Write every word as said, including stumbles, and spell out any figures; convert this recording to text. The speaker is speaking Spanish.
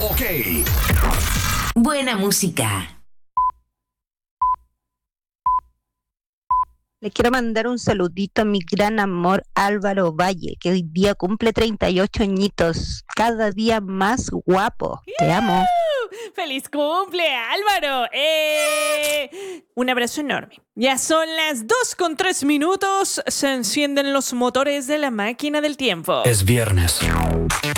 Ok. Buena música. Le quiero mandar un saludito a mi gran amor Álvaro Valle, que hoy día cumple treinta y ocho añitos, cada día más guapo. Te amo. ¡Feliz cumple, Álvaro! ¡Eh! Un abrazo enorme. Ya son las dos con tres minutos. Se encienden los motores de la máquina del tiempo. Es viernes.